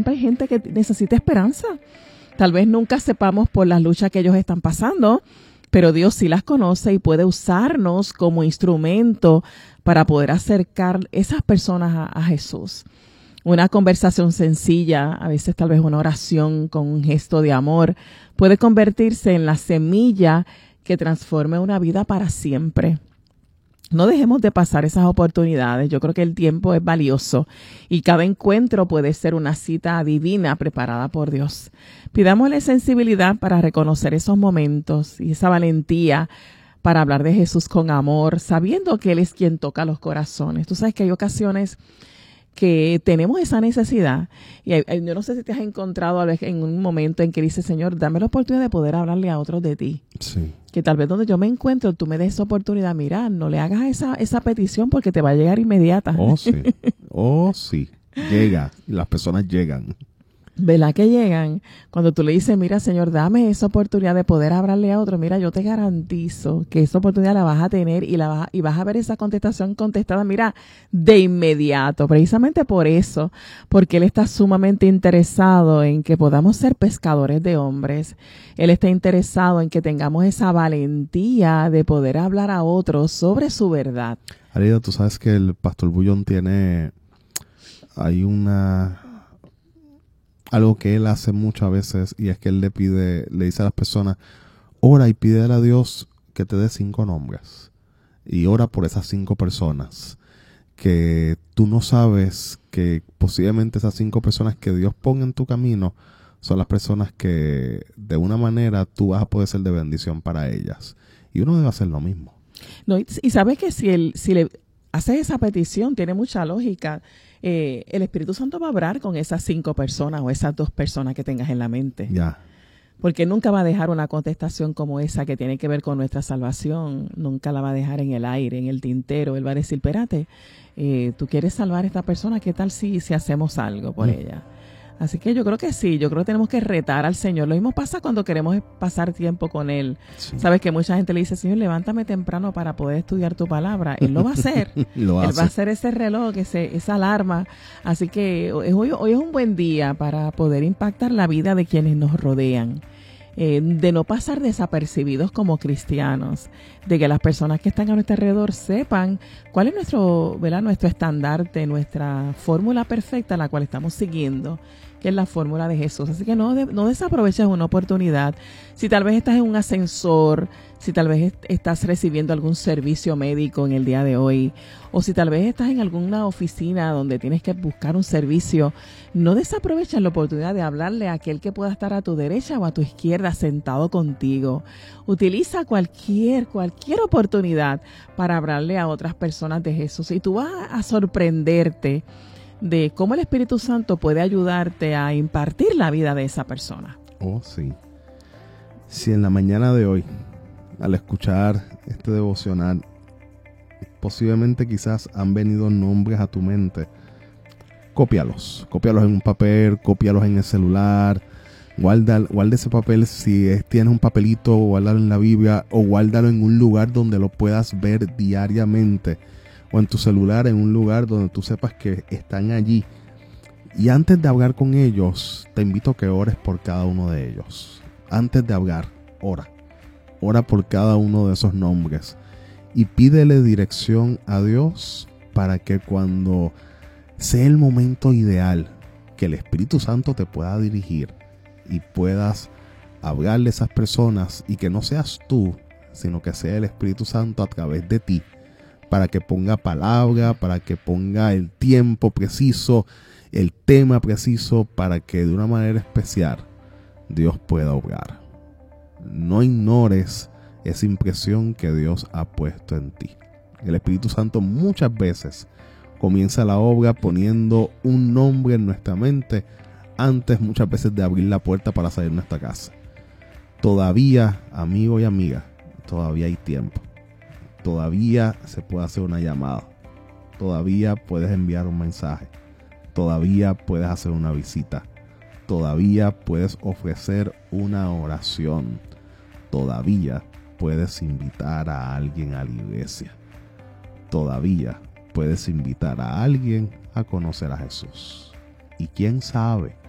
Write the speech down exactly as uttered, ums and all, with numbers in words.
siempre hay gente que necesita esperanza. Tal vez nunca sepamos por las luchas que ellos están pasando, pero Dios sí las conoce y puede usarnos como instrumento para poder acercar esas personas a, a Jesús. Una conversación sencilla, a veces tal vez una oración con un gesto de amor, puede convertirse en la semilla que transforme una vida para siempre. No dejemos de pasar esas oportunidades. Yo creo que el tiempo es valioso y cada encuentro puede ser una cita divina preparada por Dios. Pidámosle sensibilidad para reconocer esos momentos y esa valentía para hablar de Jesús con amor, sabiendo que Él es quien toca los corazones. Tú sabes que hay ocasiones que tenemos esa necesidad y hay, yo no sé si te has encontrado a veces en un momento en que dices, Señor, dame la oportunidad de poder hablarle a otros de ti. Sí. Que tal vez donde yo me encuentro tú me des esa oportunidad. Mira, no le hagas esa, esa petición porque te va a llegar inmediata. Oh, sí. Oh, sí. Llega. Y las personas llegan. ¿Verdad que llegan? Cuando tú le dices, mira, Señor, dame esa oportunidad de poder hablarle a otro. Mira, yo te garantizo que esa oportunidad la vas a tener y la vas, y vas a ver esa contestación contestada, mira, de inmediato. Precisamente por eso, porque Él está sumamente interesado en que podamos ser pescadores de hombres. Él está interesado en que tengamos esa valentía de poder hablar a otros sobre su verdad. Arida, tú sabes que el Pastor Bullón tiene, hay una... algo que él hace muchas veces, y es que él le pide, le dice a las personas, ora y pídele a Dios que te dé cinco nombres. Y ora por esas cinco personas que tú no sabes que posiblemente esas cinco personas que Dios ponga en tu camino son las personas que de una manera tú vas a poder ser de bendición para ellas. Y uno debe hacer lo mismo. No, y, y sabes que si, él, si le haces esa petición, tiene mucha lógica. Eh, el Espíritu Santo va a obrar con esas cinco personas o esas dos personas que tengas en la mente. Ya. Porque nunca va a dejar una contestación como esa que tiene que ver con nuestra salvación. Nunca la va a dejar en el aire, en el tintero. Él va a decir, espérate, eh, tú quieres salvar a esta persona, ¿qué tal si, si hacemos algo por mm. ella? Así que yo creo que sí, yo creo que tenemos que retar al Señor. Lo mismo pasa cuando queremos pasar tiempo con Él. Sí. Sabes que mucha gente le dice, Señor, levántame temprano para poder estudiar tu palabra. Él lo va a hacer. lo Él hace. va a hacer ese reloj, ese, esa alarma. Así que hoy, hoy es un buen día para poder impactar la vida de quienes nos rodean. Eh, de no pasar desapercibidos como cristianos, de que las personas que están a nuestro alrededor sepan cuál es nuestro, ¿verdad? nuestro estandarte, nuestra fórmula perfecta, la cual estamos siguiendo, que es la fórmula de Jesús. Así que no, de, no desaproveches una oportunidad. Si tal vez estás en un ascensor, si tal vez estás recibiendo algún servicio médico en el día de hoy, o si tal vez estás en alguna oficina donde tienes que buscar un servicio, no desaproveches la oportunidad de hablarle a aquel que pueda estar a tu derecha o a tu izquierda sentado contigo. Utiliza cualquier, cualquier oportunidad para hablarle a otras personas de Jesús y tú vas a sorprenderte de cómo el Espíritu Santo puede ayudarte a impartir la vida de esa persona. Oh, sí. Si en la mañana de hoy, al escuchar este devocional, posiblemente quizás han venido nombres a tu mente, cópialos. Cópialos en un papel, cópialos en el celular. Guarda, guarda ese papel, si es, tienes un papelito, guárdalo en la Biblia o guárdalo en un lugar donde lo puedas ver diariamente. O en tu celular, en un lugar donde tú sepas que están allí. Y antes de hablar con ellos, te invito a que ores por cada uno de ellos. Antes de hablar, ora. Ora por cada uno de esos nombres. Y pídele dirección a Dios para que cuando sea el momento ideal, que el Espíritu Santo te pueda dirigir y puedas hablarle a esas personas y que no seas tú, sino que sea el Espíritu Santo a través de ti. Para que ponga palabra, para que ponga el tiempo preciso, el tema preciso, para que de una manera especial Dios pueda obrar. No ignores esa impresión que Dios ha puesto en ti. El Espíritu Santo muchas veces comienza la obra poniendo un nombre en nuestra mente antes muchas veces de abrir la puerta para salir de nuestra casa. Todavía, amigo y amiga, todavía hay tiempo. Todavía se puede hacer una llamada. Todavía puedes enviar un mensaje. Todavía puedes hacer una visita. Todavía puedes ofrecer una oración. Todavía puedes invitar a alguien a la iglesia. Todavía puedes invitar a alguien a conocer a Jesús. Y quién sabe,